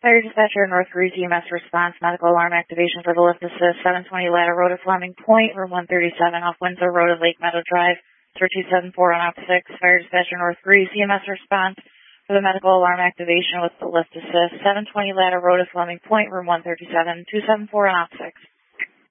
Fire dispatcher, North Greece EMS response, medical alarm activation for the lift assist, 720 Ladder Road at Fleming Point, room 137 off Windsor Road at Lake Meadow Drive, 3274 on op 6. Fire dispatcher, North Greece EMS response for the medical alarm activation with the lift assist, 720 Ladder Road at Fleming Point, room 137, 274 on op 6.